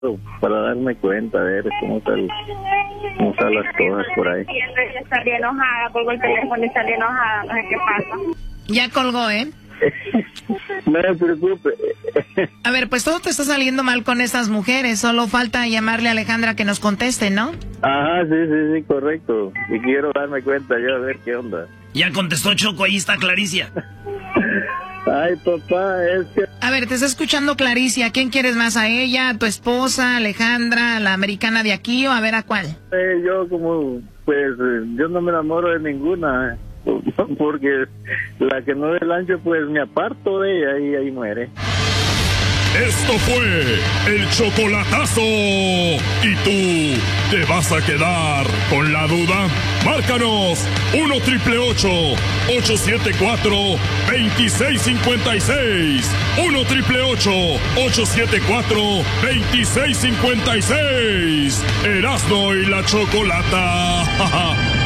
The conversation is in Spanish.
para darme cuenta de cómo están las cosas por ahí. Ella está bien enojada, colgó el teléfono y está bien enojada, no sé qué pasa. Ya colgó, ¿eh? No me preocupe. A ver, pues todo te está saliendo mal con estas mujeres. Solo falta llamarle a Alejandra que nos conteste, ¿no? Ajá, sí, correcto. Y quiero darme cuenta yo a ver qué onda. Ya contestó Choco, ahí está Claricia. Ay, papá, es que... A ver, te está escuchando Claricia. ¿Quién quieres más? ¿A ella, a tu esposa, Alejandra, la americana de aquí o a ver a cuál? Yo yo no me enamoro de ninguna, porque la que no dé el ancho, pues me aparto de ella y ahí muere. Esto fue el chocolatazo. ¿Y tú te vas a quedar con la duda? Márcanos 1-888-874-2656. 1-888-874-2656. Erasmo y la Chocolata.